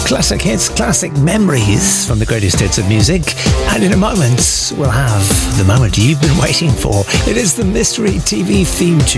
Classic hits, classic memories from the greatest hits of music. And in a moment, we'll have the moment you've been waiting for. It is the Mystery TV theme tune.